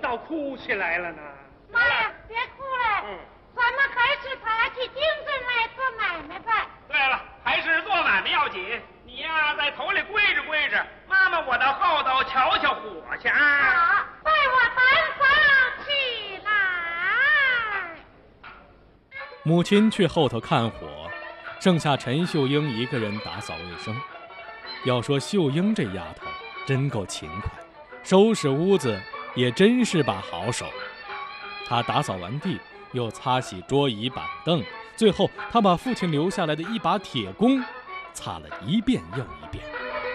倒哭起来了呢？ 妈呀，别哭了，咱们还是爬起精神来做买卖吧。 对了，还是做买卖要紧。你呀，在头里跪着跪着，妈妈我到后头瞧瞧火去啊。 好，带我单房起来。 母亲去后头看火，剩下陈秀英一个人打扫卫生。要说秀英这丫头真够勤快，收拾屋子也真是把好手。她打扫完地，又擦洗桌椅板凳，最后她把父亲留下来的一把铁弓擦了一遍又一遍。